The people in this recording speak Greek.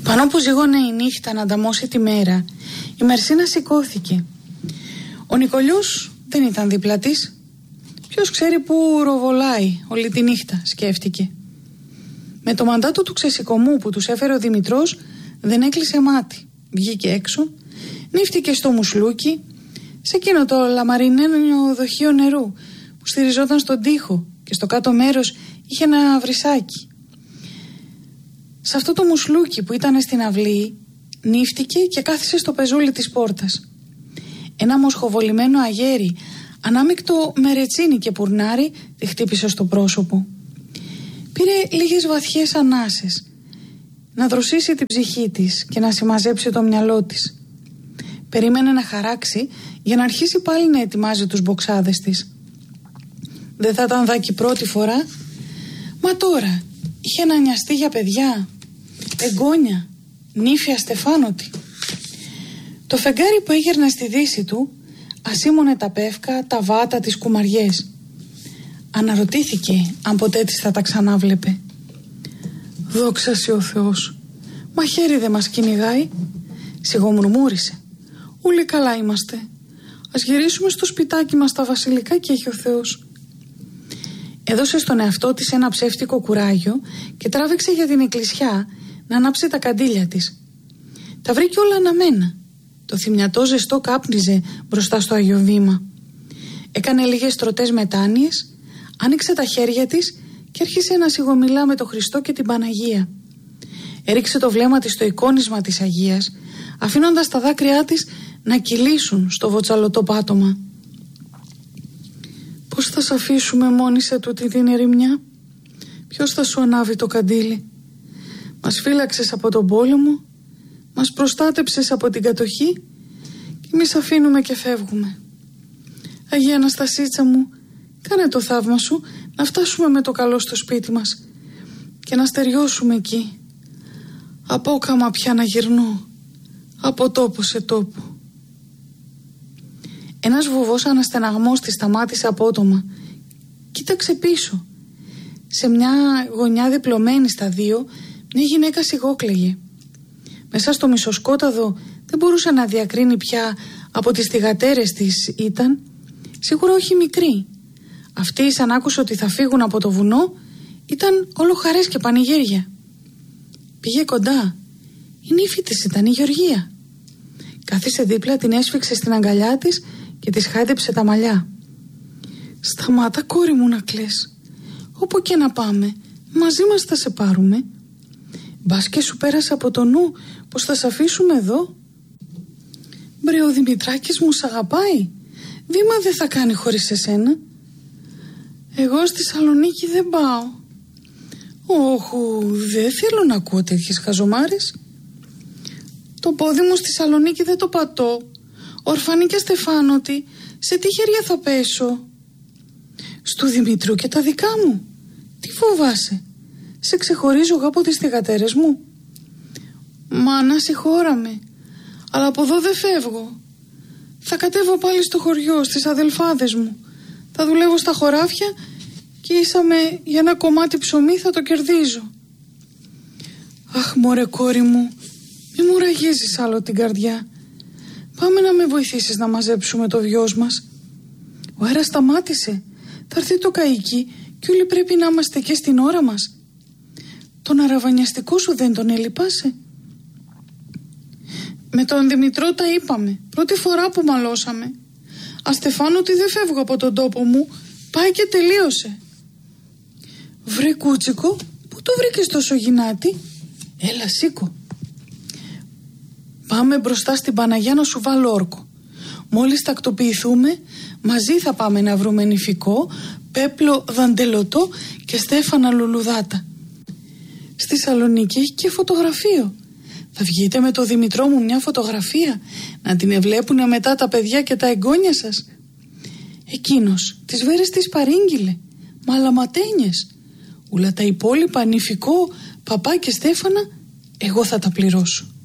Πάνω που ζυγώνε η νύχτα να ανταμώσει τη μέρα, η Μερσίνα σηκώθηκε. Ο Νικολιός δεν ήταν δίπλα της. Ποιος ξέρει που ροβολάει όλη τη νύχτα, σκέφτηκε. Με το μαντάτο του ξεσηκωμού που τους έφερε ο Δημητρός δεν έκλεισε μάτι. Βγήκε έξω, νύφτηκε στο μουσλούκι, σε εκείνο το λαμαρινένιο δοχείο νερού που στηριζόταν στον τοίχο και στο κάτω μέρος είχε ένα βρυσάκι. Σε αυτό το μουσλούκι που ήταν στην αυλή νύφτηκε και κάθισε στο πεζούλι της πόρτας. Ένα μοσχοβολημένο αγέρι ανάμεικτο με ρετσίνι και πουρνάρι τη χτύπησε στο πρόσωπο. Πήρε λίγες βαθιές ανάσες να δροσίσει την ψυχή της και να συμμαζέψει το μυαλό της. Περίμενε να χαράξει για να αρχίσει πάλι να ετοιμάζει τους μποξάδες της. Δεν θα ήταν δάκι πρώτη φορά, μα τώρα είχε να νοιαστεί για παιδιά, εγγόνια, νύφια στεφάνωτη. Το φεγγάρι που έγερνε στη δύση του ασήμωνε τα πεύκα, τα βάτα, τις κουμαριές. Αναρωτήθηκε αν ποτέ της θα τα ξανάβλεπε. «Δόξα σοι ο Θεός, μαχαίρι δεν μας κυνηγάει», σιγομουρμούρισε. «Ούλοι καλά είμαστε. Ας γυρίσουμε στο σπιτάκι μας τα βασιλικά και έχει ο Θεός». Έδωσε στον εαυτό της ένα ψεύτικο κουράγιο και τράβηξε για την εκκλησιά να ανάψει τα καντήλια της. Τα βρήκε όλα αναμένα. Το θυμιατό ζεστό κάπνιζε μπροστά στο Άγιο Βήμα. Έκανε λίγες τροτές μετάνοιες, άνοιξε τα χέρια της και άρχισε να σιγομιλά με τον Χριστό και την Παναγία. Έριξε το βλέμμα της στο εικόνισμα της Αγίας, αφήνοντας τα δάκρυά της να κυλήσουν στο βοτσαλωτό πάτωμα. «Πώς θα σ' αφήσουμε μόνη σε τούτη την ερημιά? Ποιος θα σου ανάβει το καντήλι? Μας φύλαξες από τον πόλεμο, μας προστάτεψες από την κατοχή και εμείς αφήνουμε και φεύγουμε. Αγία Αναστασίτσα μου, κάνε το θαύμα σου να φτάσουμε με το καλό στο σπίτι μας και να στεριώσουμε εκεί. Απόκαμα πια να γυρνώ, από τόπο σε τόπο». Ένας βουβός αναστεναγμός της σταμάτησε απότομα. Κοίταξε πίσω. Σε μια γωνιά διπλωμένη στα δύο, μια γυναίκα σιγόκλαιγε. Μέσα στο μισοσκόταδο δεν μπορούσε να διακρίνει πια από τις θυγατέρες της ήταν. Σίγουρα όχι μικρή. Αυτή, σαν άκουσε ότι θα φύγουν από το βουνό, ήταν όλο χαρές και πανηγύρια. Πήγε κοντά. Η νύφη της ήταν η Γεωργία. Κάθισε δίπλα, την έσφιξε στην αγκαλιά της και της χάιδεψε τα μαλλιά. «Σταμάτα, κόρη μου, να κλαις. Όπου και να πάμε, μαζί μας θα σε πάρουμε. Μπας και σου πέρασε από το νου πως θα σε αφήσουμε εδώ. Μπρε, ο Δημητράκης μου σ' αγαπάει. Βήμα δεν θα κάνει χωρίς εσένα. Εγώ στη Σαλονίκη δεν πάω. Όχου, δεν θέλω να ακούω τέτοιες χαζομάρες. Το πόδι μου στη Σαλονίκη δεν το πατώ. Ορφανή και αστεφάνωτη, σε τι χέρια θα πέσω? Στου Δημητρού και τα δικά μου. Τι φοβάσαι? Σε ξεχωρίζω εγώ από τις θυγατέρες μου? Μάνα, συγχώραμε, αλλά από εδώ δεν φεύγω. Θα κατέβω πάλι στο χωριό, στις αδελφάδες μου. Θα δουλεύω στα χωράφια και ήσαμε για ένα κομμάτι ψωμί θα το κερδίζω. Αχ, μωρέ κόρη μου, μη μου ραγίζεις άλλο την καρδιά. Πάμε να με βοηθήσεις να μαζέψουμε το βιός μας. Ο αέρας σταμάτησε. Θα έρθει το καΐκι και όλοι πρέπει να είμαστε και στην ώρα μας. Τον αραβανιαστικό σου δεν τον έλειπάσαι? Με τον Δημητρό τα είπαμε. Πρώτη φορά που μαλώσαμε. Αστεφάνωτη δεν φεύγω από τον τόπο μου. Πάει και τελείωσε. Βρε κούτσικο, πού το βρήκες τόσο γυνάτι? Έλα, σήκω. Πάμε μπροστά στην Παναγιά να σου βάλω όρκο. Μόλις τακτοποιηθούμε, μαζί θα πάμε να βρούμε νηφικό, πέπλο δαντελωτό και στέφανα λουλουδάτα. Στη Σαλονίκη έχει και φωτογραφείο. Θα βγείτε με το Δημητρό μου μια φωτογραφία, να την ευλέπουνε μετά τα παιδιά και τα εγγόνια σας. Εκείνος τις βέρες της παρήγγειλε, μαλαματένιες. Ούλα τα υπόλοιπα νηφικό, παπά και στέφανα, εγώ θα τα πληρώσω.